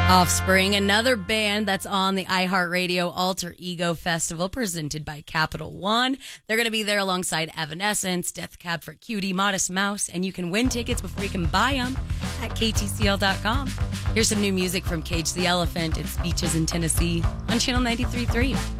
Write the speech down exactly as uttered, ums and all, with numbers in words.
Offspring, another band that's on the iHeartRadio Alter Ego Festival presented by Capital One. They're going to be there alongside Evanescence, Death Cab for Cutie, Modest Mouse, and you can win tickets before you can buy them at K T C L dot com. Here's some new music from Cage the Elephant. It's Beaches in Tennessee on Channel ninety-three point three.